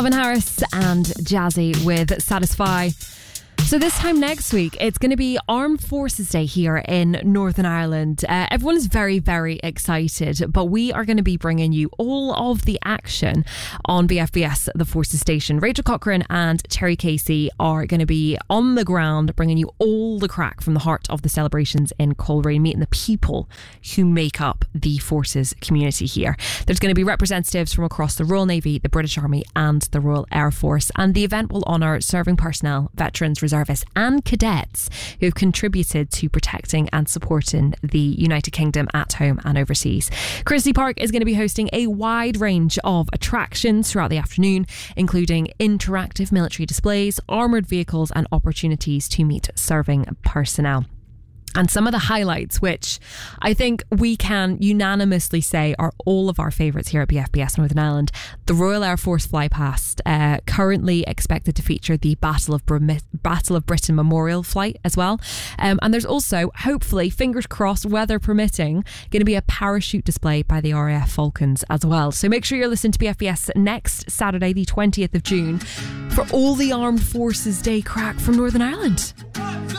Calvin Harris and Jazzy with Satisfy. So this time next week, it's going to be Armed Forces Day here in Northern Ireland. Everyone is very, very excited, but we are going to be bringing you all of the action on BFBS, the Forces Station. Rachel Cochran and Terry Casey are going to be on the ground, bringing you all the crack from the heart of the celebrations in Coleraine, meeting the people who make up the Forces community here. There's going to be representatives from across the Royal Navy, the British Army and the Royal Air Force, and the event will honour serving personnel, veterans, reservists and cadets who have contributed to protecting and supporting the United Kingdom at home and overseas. Christie Park is going to be hosting a wide range of attractions throughout the afternoon, including interactive military displays, armoured vehicles and opportunities to meet serving personnel. And some of the highlights, which I think we can unanimously say are all of our favourites here at BFBS Northern Ireland. The Royal Air Force flypast, currently expected to feature the Battle of Britain Memorial flight as well. And there's also, hopefully, fingers crossed, weather permitting, going to be a parachute display by the RAF Falcons as well. So make sure you're listening to BFBS next Saturday, the 20th of June, for all the Armed Forces Day crack from Northern Ireland.